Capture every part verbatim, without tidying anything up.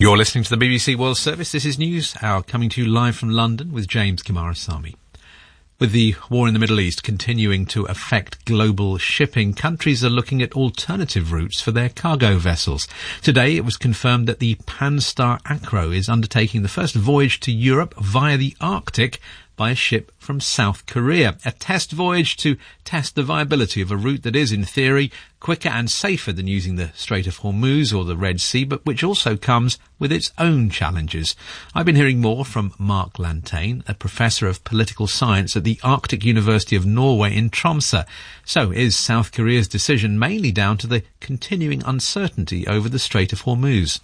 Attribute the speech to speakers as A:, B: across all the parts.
A: You're listening to the B B C World Service. This is News Hour, coming to you live from London with James Kimarasamy. With the war in the Middle East continuing to affect global shipping, countries are looking at alternative routes for their cargo vessels. Today it was confirmed that the Panstar Acro is undertaking the first voyage to Europe via the Arctic by a ship from South Korea. A test voyage to test the viability of a route that is, in theory, quicker and safer than using the Strait of Hormuz or the Red Sea, but which also comes with its own challenges. I've been hearing more from Mark Lantain, a professor of political science at the Arctic University of Norway in Tromsø. So is South Korea's decision mainly down to the continuing uncertainty over the Strait of Hormuz?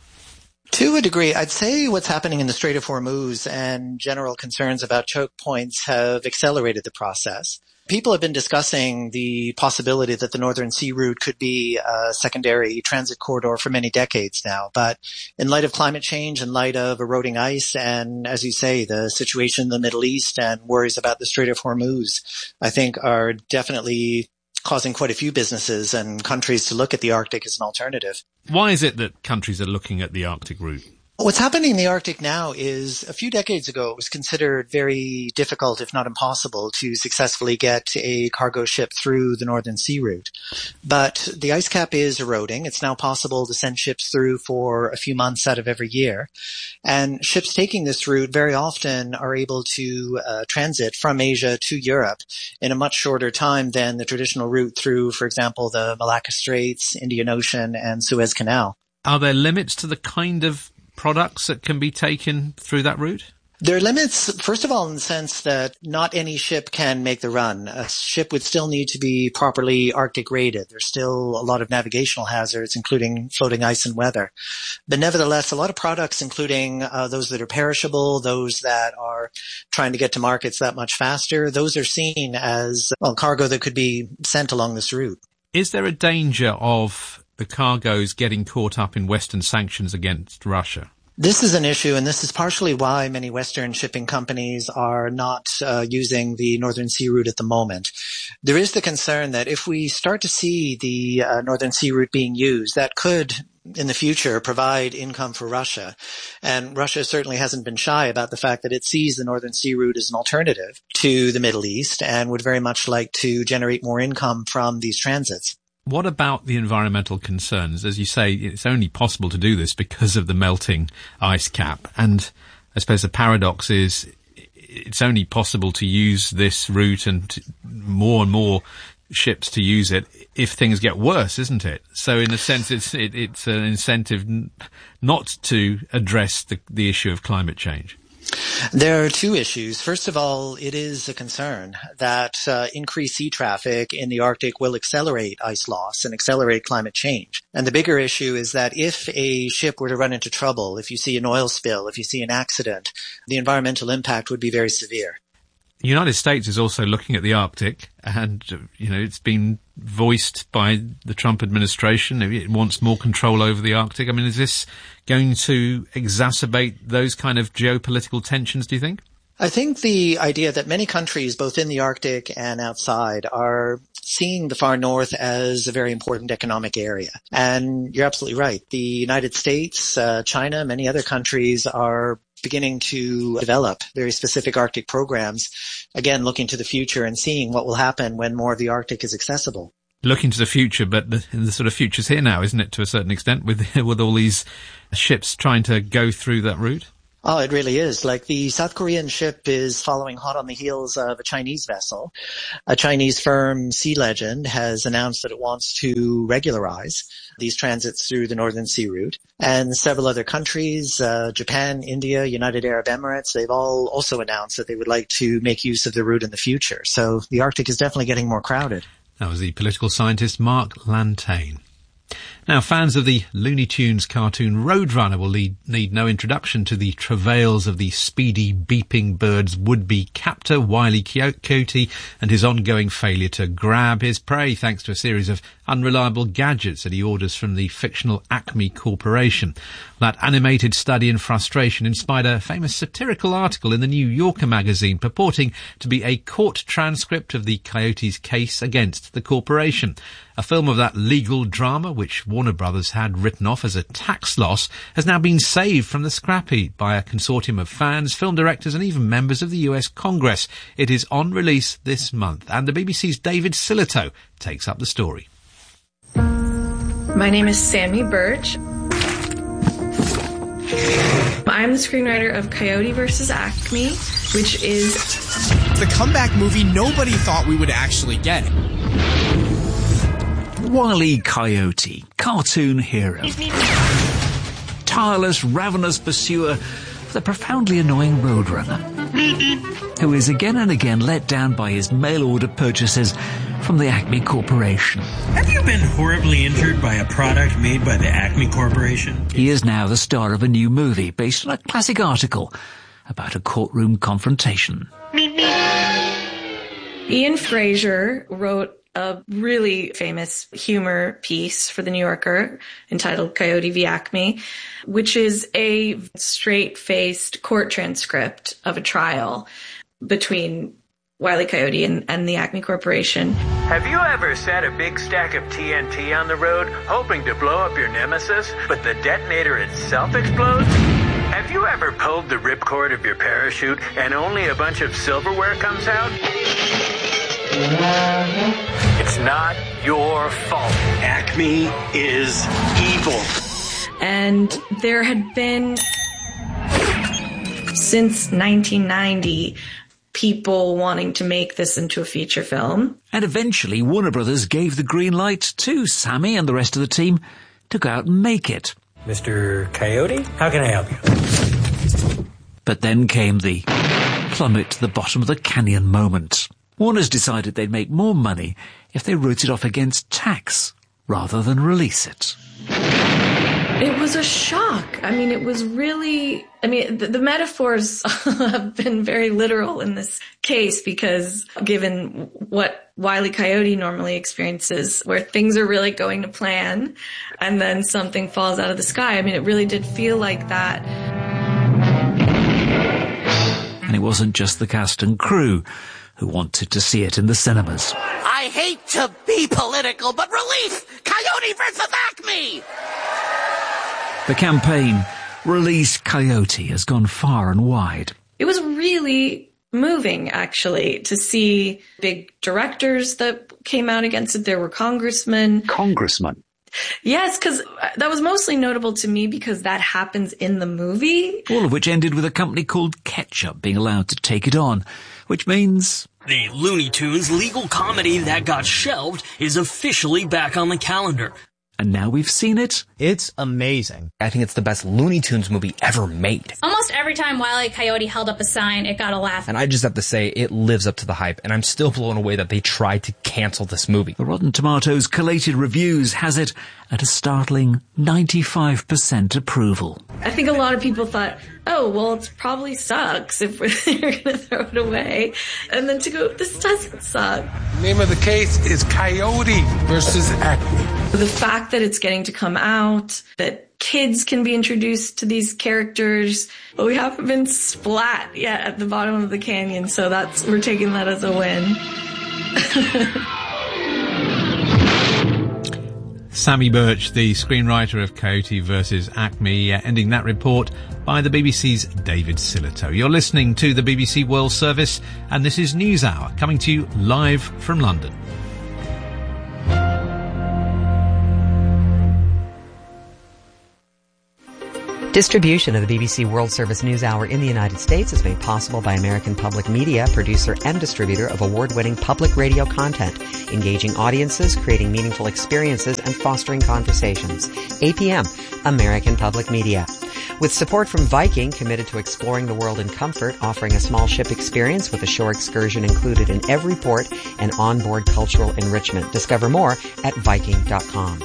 B: To a degree, I'd say what's happening in the Strait of Hormuz and general concerns about choke points have accelerated the process. People have been discussing the possibility that the Northern Sea Route could be a secondary transit corridor for many decades now. But in light of climate change, in light of eroding ice, and as you say, the situation in the Middle East and worries about the Strait of Hormuz, I think are definitely causing quite a few businesses and countries to look at the Arctic as an alternative.
A: Why is it that countries are looking at the Arctic route?
B: What's happening in the Arctic now is a few decades ago, it was considered very difficult, if not impossible, to successfully get a cargo ship through the Northern Sea Route. But the ice cap is eroding. It's now possible to send ships through for a few months out of every year. And ships taking this route very often are able to uh, transit from Asia to Europe in a much shorter time than the traditional route through, for example, the Malacca Straits, Indian Ocean, and Suez Canal.
A: Are there limits to the kind of products that can be taken through that route?
B: There are limits, first of all, in the sense that not any ship can make the run. A ship would still need to be properly Arctic rated. There's still a lot of navigational hazards, including floating ice and weather. But nevertheless, a lot of products, including uh, those that are perishable, those that are trying to get to markets that much faster, those are seen as, well, cargo that could be sent along this route.
A: Is there a danger of the cargoes getting caught up in Western sanctions against Russia?
B: This is an issue, and this is partially why many Western shipping companies are not uh, using the Northern Sea Route at the moment. There is the concern that if we start to see the uh, Northern Sea Route being used, that could, in the future, provide income for Russia. And Russia certainly hasn't been shy about the fact that it sees the Northern Sea Route as an alternative to the Middle East and would very much like to generate more income from these transits.
A: What about the environmental concerns? As you say, it's only possible to do this because of the melting ice cap. And I suppose the paradox is it's only possible to use this route and to, more and more ships to use it if things get worse, isn't it? So in a sense, it's it, it's an incentive not to address the, the issue of climate change.
B: There are two issues. First of all, it is a concern that uh, increased sea traffic in the Arctic will accelerate ice loss and accelerate climate change. And the bigger issue is that if a ship were to run into trouble, if you see an oil spill, if you see an accident, the environmental impact would be very severe.
A: The United States is also looking at the Arctic, and, you know, it's been voiced by the Trump administration. It wants more control over the Arctic. I mean, is this going to exacerbate those kind of geopolitical tensions, do you think?
B: I think the idea that many countries, both in the Arctic and outside, are seeing the far north as a very important economic area. And you're absolutely right. The United States, uh, China, many other countries are beginning to develop very specific Arctic programs, again, looking to the future and seeing what will happen when more of the Arctic is accessible.
A: Looking to the future, but the, the sort of future's here now, isn't it, to a certain extent, with with all these ships trying to go through that route?
B: Oh, it really is. Like, the South Korean ship is following hot on the heels of a Chinese vessel. A Chinese firm, Sea Legend, has announced that it wants to regularize these transits through the Northern Sea Route. And several other countries, uh, Japan, India, United Arab Emirates, they've all also announced that they would like to make use of the route in the future. So the Arctic is definitely getting more crowded.
A: That was the political scientist Mark Lantain. Now, fans of the Looney Tunes cartoon Roadrunner will need, need no introduction to the travails of the speedy, beeping bird's would-be captor, Wile E. Coyote, and his ongoing failure to grab his prey thanks to a series of unreliable gadgets that he orders from the fictional Acme Corporation. That animated study in frustration inspired a famous satirical article in the New Yorker magazine purporting to be a court transcript of the Coyote's case against the corporation. A film of that legal drama, which Warner Brothers had written off as a tax loss has now been saved from the scrap heap by a consortium of fans, film directors and even members of the U S Congress. It is on release this month, and the B B C's David Sillitoe takes up the story.
C: My name is Sammy Birch. I'm the screenwriter of Coyote versus Acme, which is
D: the comeback movie nobody thought we would actually get.
E: Wile E. Coyote, cartoon hero. Tireless, ravenous pursuer of the profoundly annoying Roadrunner, who is again and again let down by his mail-order purchases from the Acme Corporation.
F: Have you been horribly injured by a product made by the Acme Corporation?
E: He is now the star of a new movie based on a classic article about a courtroom confrontation.
C: Ian Fraser wrote a really famous humor piece for The New Yorker entitled Coyote v. Acme, which is a straight-faced court transcript of a trial between Wile E. Coyote and, and the Acme Corporation.
G: Have you ever set a big stack of T N T on the road, hoping to blow up your nemesis, but the detonator itself explodes? Have you ever pulled the ripcord of your parachute and only a bunch of silverware comes out? It's not your fault.
F: Acme is evil.
C: And there had been, since nineteen ninety, people wanting to make this into a feature film.
E: And eventually Warner Brothers gave the green light to Sammy and the rest of the team to go out and make it.
G: Mister Coyote, how can I help you?
E: But then came the plummet to the bottom of the canyon moment. Warner's decided they'd make more money if they wrote it off against tax rather than release it.
C: It was a shock. I mean, it was really, I mean, the, the metaphors have been very literal in this case because given what Wile E. Coyote normally experiences, where things are really going to plan and then something falls out of the sky. I mean, it really did feel like that.
E: And it wasn't just the cast and crew who wanted to see it in the cinemas.
H: I hate to be political, but release Coyote versus Acme!
E: The campaign, Release Coyote, has gone far and wide.
C: It was really moving, actually, to see big directors that came out against it. There were congressmen.
E: Congressmen?
C: Yes, because that was mostly notable to me because that happens in the movie.
E: All of which ended with a company called Ketchup being allowed to take it on, which means
I: the Looney Tunes legal comedy that got shelved is officially back on the calendar.
E: And now we've seen it.
D: It's amazing.
J: I think it's the best Looney Tunes movie ever made.
K: Almost every time Wile E. Coyote held up a sign, it got a laugh.
J: And I just have to say, it lives up to the hype. And I'm still blown away that they tried to cancel this movie.
E: The Rotten Tomatoes collated reviews has it at a startling ninety-five percent approval.
C: I think a lot of people thought, oh, well, it probably sucks if we're going to throw it away. And then to go, this doesn't suck.
L: The name of the case is Coyote versus Acme.
C: The fact that it's getting to come out, that kids can be introduced to these characters, but we haven't been splat yet at the bottom of the canyon, so that's we're taking that as a win.
A: Sammy Birch, the screenwriter of Coyote versus Acme, uh, ending that report by the B B C's David Sillitoe. You're listening to the B B C World Service, and this is NewsHour, coming to you live from London.
M: Distribution of the B B C World Service NewsHour in the United States is made possible by American Public Media, producer and distributor of award-winning public radio content, engaging audiences, creating meaningful experiences, and fostering conversations. A P M, American Public Media. With support from Viking, committed to exploring the world in comfort, offering a small ship experience with a shore excursion included in every port and onboard cultural enrichment. Discover more at Viking dot com.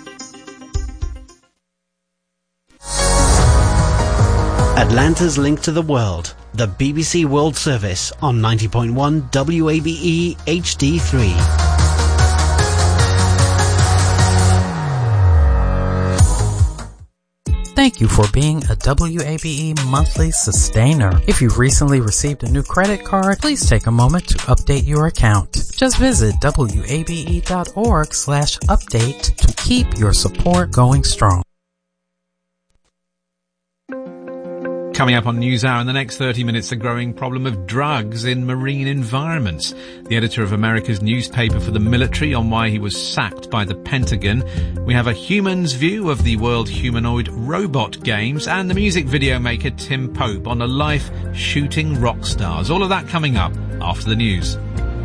N: Atlanta's link to the world, the B B C World Service on ninety point one W A B E H D three.
O: Thank you for being a W A B E monthly sustainer. If you've recently received a new credit card, please take a moment to update your account. Just visit W A B E dot org slash update to keep your support going strong.
A: Coming up on NewsHour in the next thirty minutes, the growing problem of drugs in marine environments. The editor of America's newspaper for the military on why he was sacked by the Pentagon. We have a human's view of the World Humanoid Robot Games, and the music video maker Tim Pope on a life shooting rock stars. All of that coming up after the news.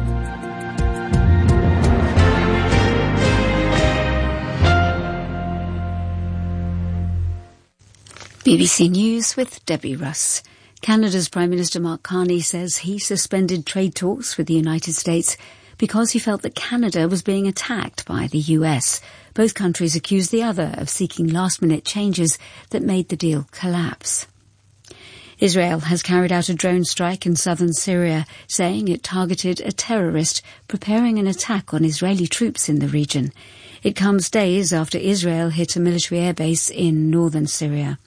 P: B B C News with Debbie Russ. Canada's Prime Minister Mark Carney says he suspended trade talks with the United States because he felt that Canada was being attacked by the U S. Both countries accused the other of seeking last-minute changes that made the deal collapse. Israel has carried out a drone strike in southern Syria, saying it targeted a terrorist preparing an attack on Israeli troops in the region. It comes days after Israel hit a military airbase in northern Syria.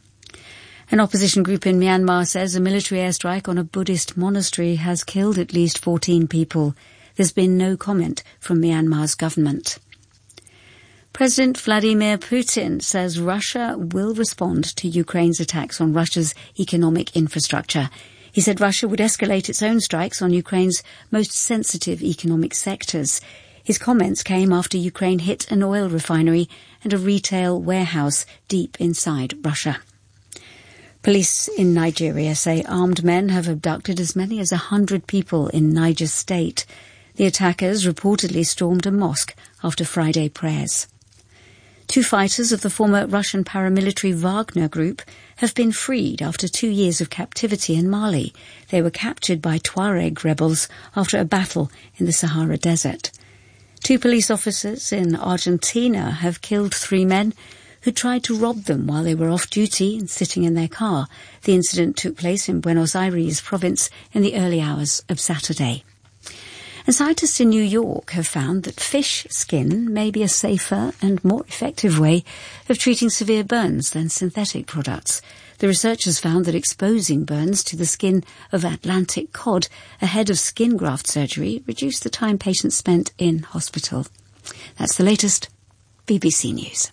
P: An opposition group in Myanmar says a military airstrike on a Buddhist monastery has killed at least fourteen people. There's been no comment from Myanmar's government. President Vladimir Putin says Russia will respond to Ukraine's attacks on Russia's economic infrastructure. He said Russia would escalate its own strikes on Ukraine's most sensitive economic sectors. His comments came after Ukraine hit an oil refinery and a retail warehouse deep inside Russia. Police in Nigeria say armed men have abducted as many as a hundred people in Niger State. The attackers reportedly stormed a mosque after Friday prayers. Two fighters of the former Russian paramilitary Wagner group have been freed after two years of captivity in Mali. They were captured by Tuareg rebels after a battle in the Sahara Desert. Two police officers in Argentina have killed three men who tried to rob them while they were off duty and sitting in their car. The incident took place in Buenos Aires province in the early hours of Saturday. And scientists in New York have found that fish skin may be a safer and more effective way of treating severe burns than synthetic products. The researchers found that exposing burns to the skin of Atlantic cod ahead of skin graft surgery reduced the time patients spent in hospital. That's the latest B B C News.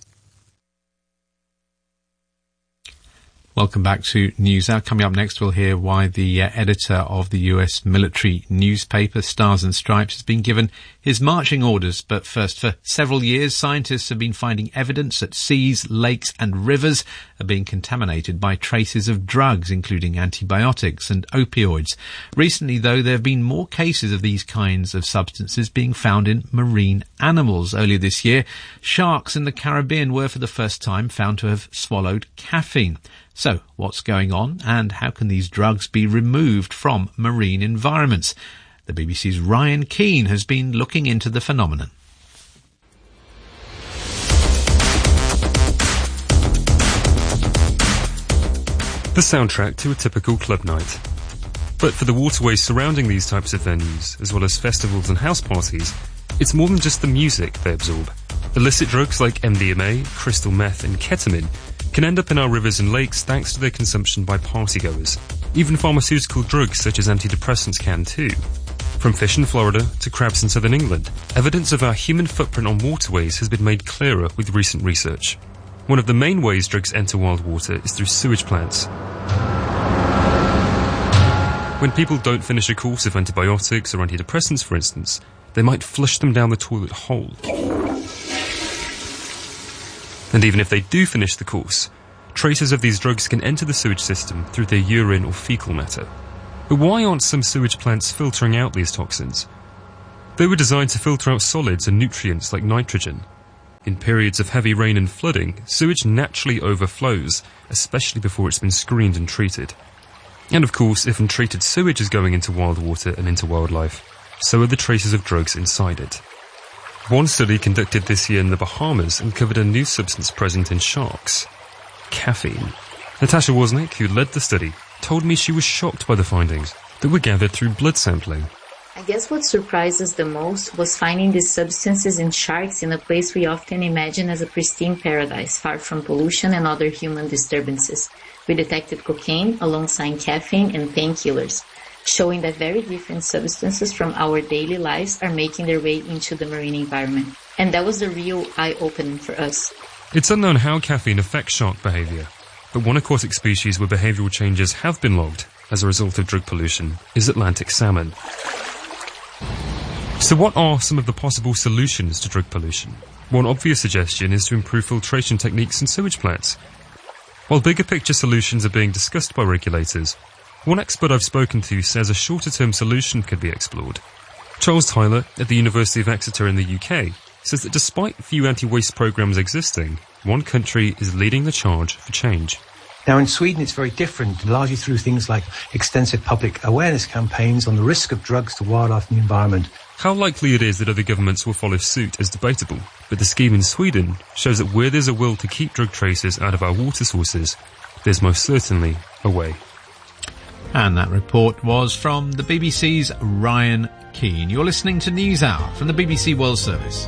A: Welcome back to NewsHour. Coming up next, we'll hear why the uh, editor of the U S military newspaper, Stars and Stripes, has been given his marching orders. But first, for several years, scientists have been finding evidence that seas, lakes and rivers are being contaminated by traces of drugs, including antibiotics and opioids. Recently, though, there have been more cases of these kinds of substances being found in marine animals. Earlier this year, sharks in the Caribbean were for the first time found to have swallowed caffeine. So, what's going on, and how can these drugs be removed from marine environments? The B B C's Ryan Keane has been looking into the phenomenon.
Q: The soundtrack to a typical club night. But for the waterways surrounding these types of venues, as well as festivals and house parties, it's more than just the music they absorb. Illicit drugs like M D M A, crystal meth and ketamine can end up in our rivers and lakes thanks to their consumption by partygoers. Even pharmaceutical drugs such as antidepressants can too. From fish in Florida to crabs in southern England, evidence of our human footprint on waterways has been made clearer with recent research. One of the main ways drugs enter wild water is through sewage plants. When people don't finish a course of antibiotics or antidepressants, for instance, they might flush them down the toilet hole. And even if they do finish the course, traces of these drugs can enter the sewage system through their urine or fecal matter. But why aren't some sewage plants filtering out these toxins? They were designed to filter out solids and nutrients like nitrogen. In periods of heavy rain and flooding, sewage naturally overflows, especially before it's been screened and treated. And of course, if untreated sewage is going into wild water and into wildlife, so are the traces of drugs inside it. One study conducted this year in the Bahamas uncovered a new substance present in sharks: caffeine. Natasha Wozniak, who led the study, told me she was shocked by the findings that were gathered through blood sampling.
R: I guess what surprised us the most was finding these substances in sharks in a place we often imagine as a pristine paradise, far from pollution and other human disturbances. We detected cocaine alongside caffeine and painkillers, showing that very different substances from our daily lives are making their way into the marine environment. And that was the real eye-opening for us.
Q: It's unknown how caffeine affects shark behaviour, but one aquatic species where behavioural changes have been logged as a result of drug pollution is Atlantic salmon. So what are some of the possible solutions to drug pollution? One obvious suggestion is to improve filtration techniques in sewage plants. While bigger picture solutions are being discussed by regulators, one expert I've spoken to says a shorter term solution could be explored. Charles Tyler at the University of Exeter in the U K says that despite few anti-waste programs existing, one country is leading the charge for change.
S: Now in Sweden it's very different, largely through things like extensive public awareness campaigns on the risk of drugs to wildlife and the environment.
Q: How likely it is that other governments will follow suit is debatable, but the scheme in Sweden shows that where there's a will to keep drug traces out of our water sources, there's most certainly a way.
A: And that report was from the B B C's Ryan Keane. You're listening to NewsHour from the B B C World Service.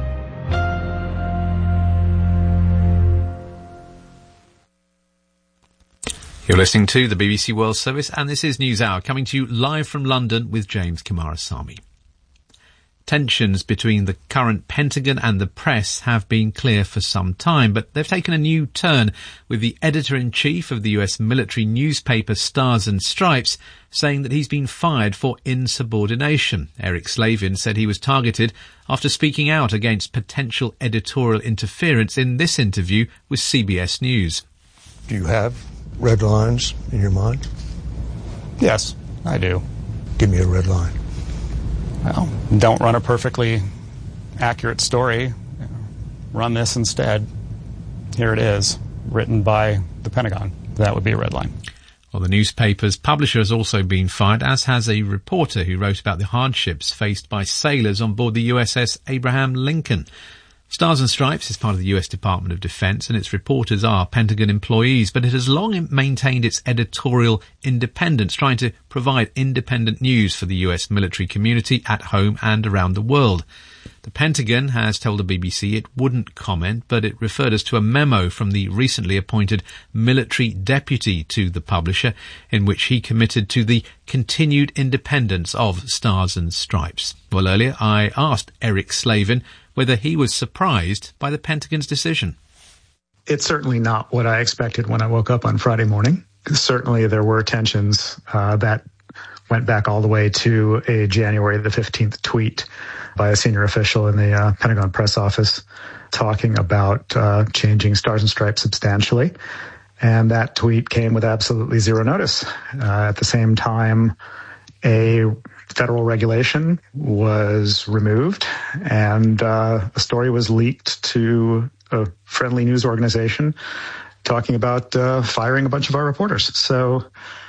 A: You're listening to the B B C World Service, and this is NewsHour, coming to you live from London with James Kumarasamy. Tensions between the current Pentagon and the press have been clear for some time, but they've taken a new turn with the editor-in-chief of the U S military newspaper Stars and Stripes saying that he's been fired for insubordination. Eric Slavin said he was targeted after speaking out against potential editorial interference in this interview with C B S News.
T: Do you have red lines in your mind?
U: Yes, I do.
T: Give me a red line.
U: Well, don't run a perfectly accurate story. Run this instead. Here it is, written by the Pentagon. That would be a red line.
A: Well, the newspaper's publisher has also been fired, as has a reporter who wrote about the hardships faced by sailors on board the U S S Abraham Lincoln. Stars and Stripes is part of the U S Department of Defense, and its reporters are Pentagon employees, but it has long maintained its editorial independence, trying to provide independent news for the U S military community at home and around the world. The Pentagon has told the B B C it wouldn't comment, but it referred us to a memo from the recently appointed military deputy to the publisher, in which he committed to the continued independence of Stars and Stripes. Well, earlier I asked Eric Slavin whether he was surprised by the Pentagon's decision.
V: It's certainly not what I expected when I woke up on Friday morning. Certainly there were tensions uh, that went back all the way to a January the fifteenth tweet by a senior official in the uh, Pentagon press office talking about uh, changing Stars and Stripes substantially. And that tweet came with absolutely zero notice. Uh, at the same time, a federal regulation was removed, and uh, a story was leaked to a friendly news organization talking about uh, firing a bunch of our reporters. So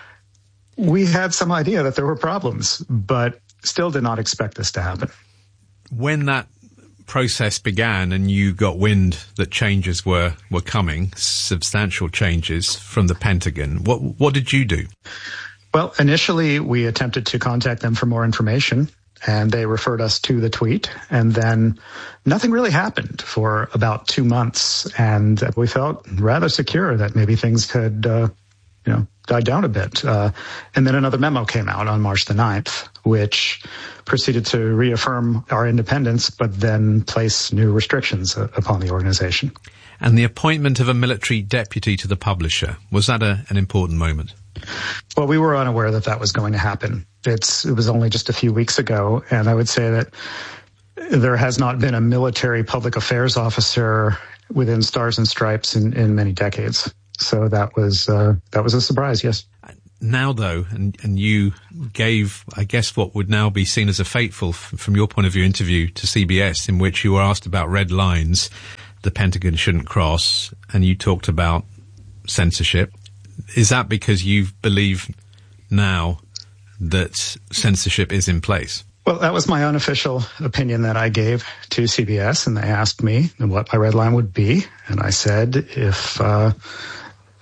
V: we had some idea that there were problems, but still did not expect this to happen.
A: When that process began and you got wind that changes were, were coming, substantial changes from the Pentagon, what what did you do?
V: Well, initially we attempted to contact them for more information, and they referred us to the tweet, and then nothing really happened for about two months, and we felt rather secure that maybe things could, uh, you know, die down a bit. Uh, and then another memo came out on March the ninth, which proceeded to reaffirm our independence, but then place new restrictions uh, upon the organization.
A: And the appointment of a military deputy to the publisher, was that a, an important moment?
V: Well, we were unaware that that was going to happen. It's, it was only just a few weeks ago, and I would say that there has not been a military public affairs officer within Stars and Stripes in, in many decades. So that was uh, that was a surprise, yes.
A: Now, though, and, and you gave, I guess, what would now be seen as a fateful, f- from your point of view, interview to C B S, in which you were asked about red lines the Pentagon shouldn't cross, and you talked about censorship. Is that because you believe now that censorship is in place?
V: Well, that was my unofficial opinion that I gave to C B S, and they asked me what my red line would be, and I said if uh,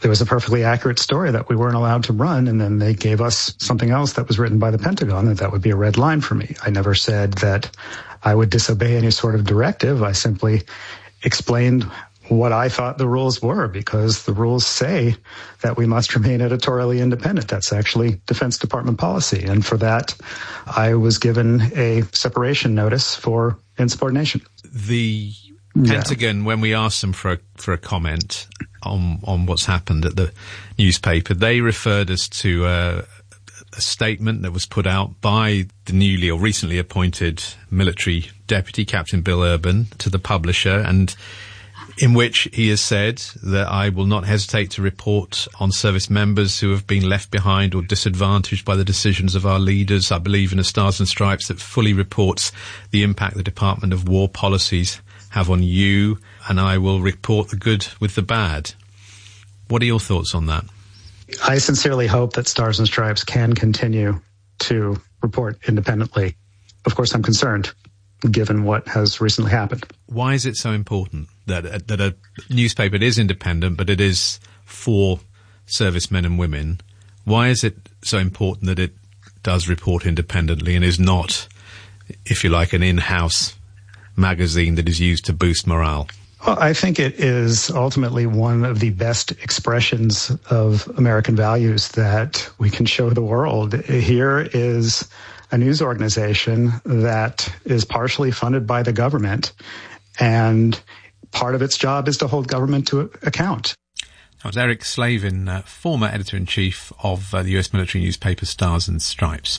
V: there was a perfectly accurate story that we weren't allowed to run, and then they gave us something else that was written by the Pentagon, that that would be a red line for me. I never said that I would disobey any sort of directive. I simply explained what I thought the rules were, because the rules say that we must remain editorially independent. That's actually Defense Department policy. And for that, I was given a separation notice for insubordination.
A: The Pentagon, yeah. when we asked them for a, for a comment on, on what's happened at the newspaper, they referred us to uh, a statement that was put out by the newly or recently appointed military deputy, Captain Bill Urban, to the publisher, and in which he has said that I will not hesitate to report on service members who have been left behind or disadvantaged by the decisions of our leaders. I believe in a Stars and Stripes that fully reports the impact the Department of War policies have on you, and I will report the good with the bad. What are your thoughts on that?
V: I sincerely hope that Stars and Stripes can continue to report independently. Of course, I'm concerned, given what has recently happened.
A: Why is it so important that that a newspaper is independent, but it is for servicemen and women? Why is it so important that it does report independently and is not, if you like, an in-house magazine that is used to boost morale?
V: Well, I think it is ultimately one of the best expressions of American values that we can show the world. Here is a news organization that is partially funded by the government, and part of its job is to hold government to account.
A: That was Eric Slavin, uh, former editor-in-chief of uh, the U S military newspaper Stars and Stripes.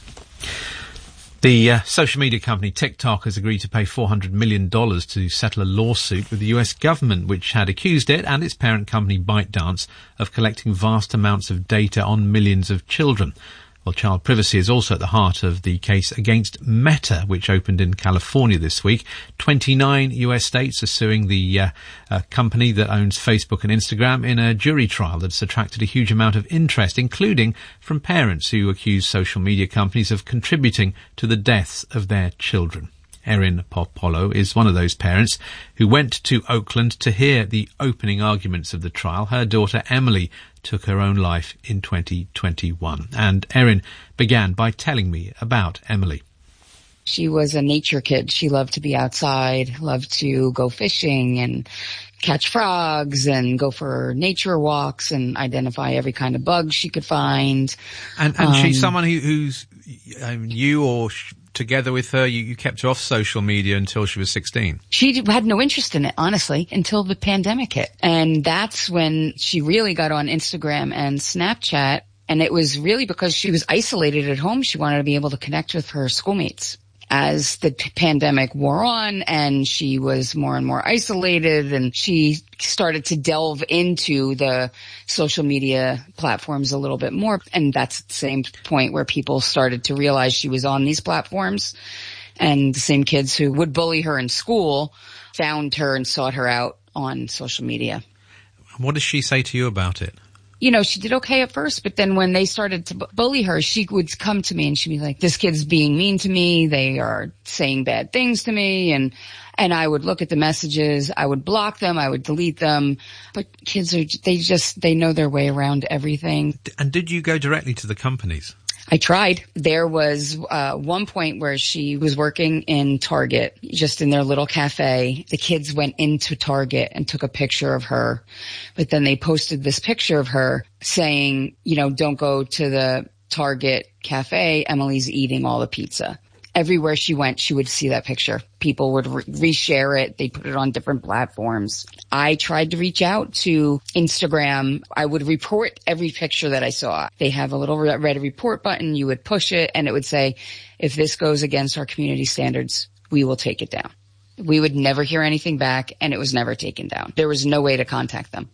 A: The uh, social media company TikTok has agreed to pay four hundred million dollars to settle a lawsuit with the U S government, which had accused it and its parent company ByteDance of collecting vast amounts of data on millions of children. Well, child privacy is also at the heart of the case against Meta, which opened in California this week. twenty-nine U S states are suing the uh, uh, company that owns Facebook and Instagram in a jury trial that's attracted a huge amount of interest, including from parents who accuse social media companies of contributing to the deaths of their children. Erin Popolo is one of those parents who went to Oakland to hear the opening arguments of the trial. Her daughter Emily took her own life in twenty twenty-one. And Erin began by telling me about Emily.
B: She was a nature kid. She loved to be outside, loved to go fishing and catch frogs and go for nature walks and identify every kind of bug she could find.
A: And, and
B: um,
A: she's someone who, who's um, you or... Sh- together with her, you, you kept her off social media until she was sixteen.
B: She had no interest in it, honestly, until the pandemic hit. And that's when she really got on Instagram and Snapchat. And it was really because she was isolated at home. She wanted to be able to connect with her schoolmates. As the p- pandemic wore on and she was more and more isolated, and she started to delve into the social media platforms a little bit more. And that's the same point where people started to realize she was on these platforms. And the same kids who would bully her in school found her and sought her out on social media.
A: What does she say to you about it?
B: You know, she did okay at first, but then when they started to bully her, she would come to me and she'd be like, this kid's being mean to me. They are saying bad things to me. And, and I would look at the messages. I would block them. I would delete them. But kids are, they just, they know their way around everything.
A: And did you go directly to the companies?
B: I tried. There was uh one point where she was working in Target, just in their little cafe. The kids went into Target and took a picture of her, but then they posted this picture of her saying, you know, don't go to the Target cafe. Emily's eating all the pizza. Everywhere she went, she would see that picture. People would re- reshare it. They put it on different platforms. I tried to reach out to Instagram. I would report every picture that I saw. They have a little red report button. You would push it and it would say, if this goes against our community standards, we will take it down. We would never hear anything back, and it was never taken down. There was no way to contact them.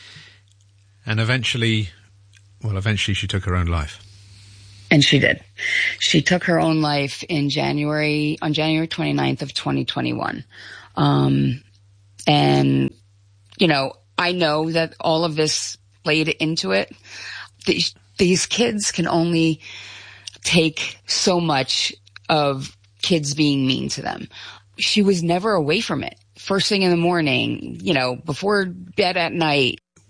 A: And eventually, well, eventually she took her own life.
B: And she did. She took her own life in January, on January twenty-ninth of twenty twenty-one. Um, and, you know, I know that all of this played into it. These, these kids can only take so much of kids being mean to them. She was never away from it. First thing in the morning, you know, before bed at night.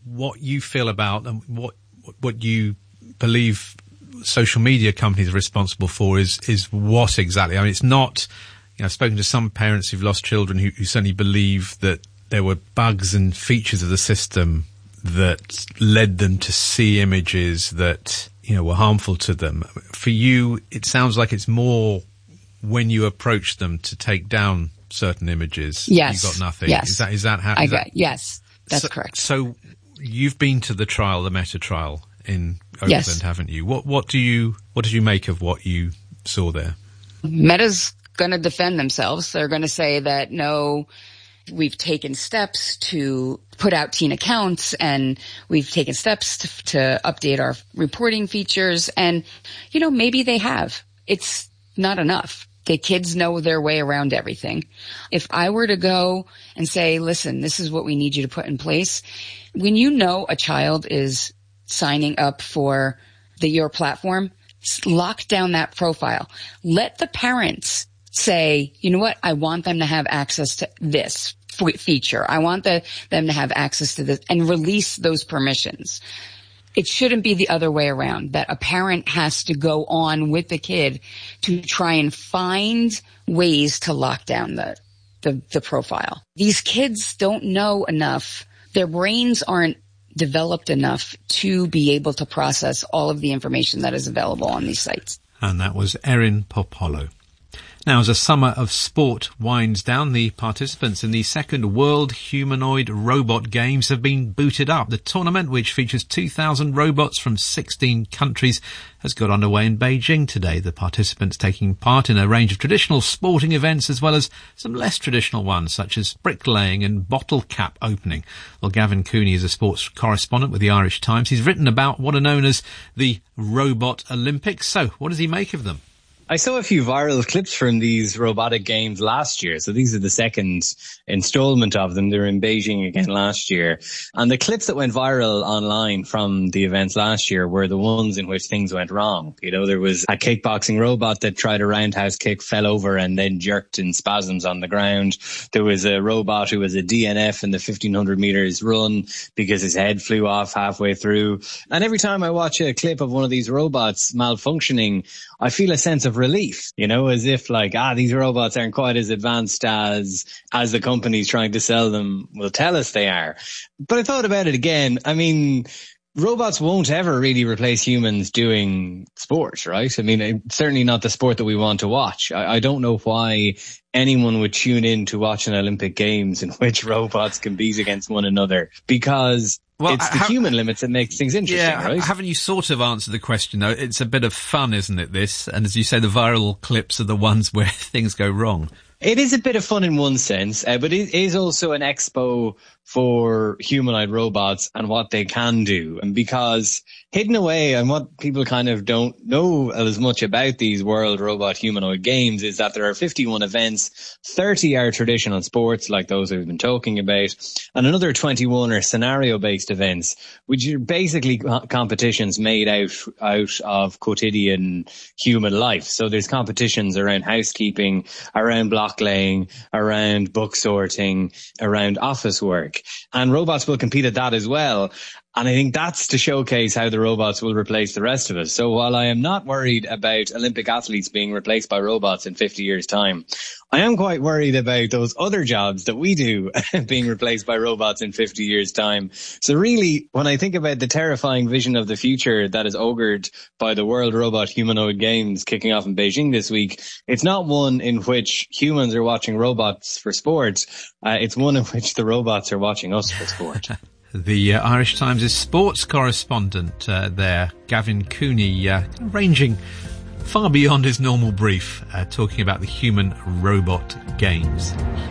A: what you feel about and what what you believe social media companies are responsible for is is what exactly? I mean, it's not. You know, I've spoken to some parents who've lost children who, who certainly believe that there were bugs and features of the system that led them to see images that, you know, were harmful to them. For you, it sounds like it's more when you approach them to take down certain images.
B: Yes.
A: You got nothing.
B: Yes.
A: Is that, is that how?
B: I
A: is
B: got,
A: that,
B: yes, that's
A: so,
B: correct.
A: So you've been to the trial, the Meta trial in Oakland,
B: yes.
A: haven't you? What, what do you, what did you make of what you saw there?
B: Meta's going to defend themselves. They're going to say that, no, we've taken steps to put out teen accounts and we've taken steps to, to update our reporting features. And, you know, maybe they have. It's not enough. The kids know their way around everything. If I were to go and say, listen, this is what we need you to put in place. When you know a child is signing up for the your platform, lock down that profile. Let the parents say, you know what, I want them to have access to this f- feature. I want the, them to have access to this, and release those permissions. It shouldn't be the other way around, that a parent has to go on with the kid to try and find ways to lock down the, the, the profile. These kids don't know enough. Their brains aren't developed enough to be able to process all of the information that is available on these sites.
A: And that was Erin Popolo. Now, as a summer of sport winds down, the participants in the second World Humanoid Robot Games have been booted up. The tournament, which features two thousand robots from sixteen countries, has got underway in Beijing today. The participants taking part in a range of traditional sporting events as well as some less traditional ones, such as bricklaying and bottle cap opening. Well, Gavin Cooney is a sports correspondent with the Irish Times. He's written about what are known as the Robot Olympics. So, what does he make of them?
F: I saw a few viral clips from these robotic games last year. So these are the second installment of them. They were in Beijing again last year. And the clips that went viral online from the events last year were the ones in which things went wrong. You know, there was a kickboxing robot that tried a roundhouse kick, fell over and then jerked in spasms on the ground. There was a robot who was a D N F in the fifteen hundred meters run because his head flew off halfway through. And every time I watch a clip of one of these robots malfunctioning, I feel a sense of relief, you know, as if like, ah, these robots aren't quite as advanced as, as the companies trying to sell them will tell us they are. But I thought about it again. I mean, robots won't ever really replace humans doing sports, right? I mean, certainly not the sport that we want to watch. I, I don't know why anyone would tune in to watch an Olympic Games in which robots compete against one another, because well, it's the ha- human limits that makes things interesting,
A: yeah,
F: right?
A: Haven't you sort of answered the question, though? It's a bit of fun, isn't it, this? And as you say, the viral clips are the ones where things go wrong.
F: It is a bit of fun in one sense, uh, but it is also an expo for humanoid robots and what they can do. And because hidden away, and what people kind of don't know as much about these World Robot Humanoid Games, is that there are fifty-one events, thirty are traditional sports like those we've been talking about, and another twenty-one are scenario-based events, which are basically competitions made out, out of quotidian human life. So there's competitions around housekeeping, around block laying, around book sorting, around office work. And robots will compete at that as well. And I think that's to showcase how the robots will replace the rest of us. So while I am not worried about Olympic athletes being replaced by robots in fifty years' time, I am quite worried about those other jobs that we do being replaced by robots in fifty years' time. So really, when I think about the terrifying vision of the future that is augured by the World Robot Humanoid Games kicking off in Beijing this week, it's not one in which humans are watching robots for sport. Uh, it's one in which the robots are watching us for sport.
A: The uh, Irish Times' sports correspondent uh, there, Gavin Cooney, uh, ranging far beyond his normal brief, uh, talking about the human-robot games.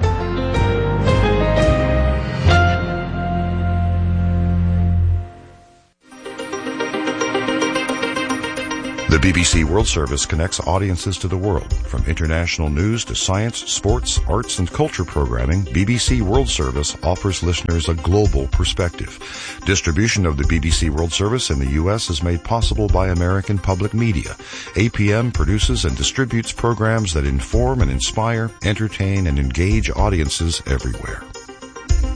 G: The B B C World Service connects audiences to the world. From international news to science, sports, arts, and culture programming, B B C World Service offers listeners a global perspective. Distribution of the B B C World Service in the U S is made possible by American Public Media. A P M produces and distributes programs that inform and inspire, entertain, and engage audiences everywhere.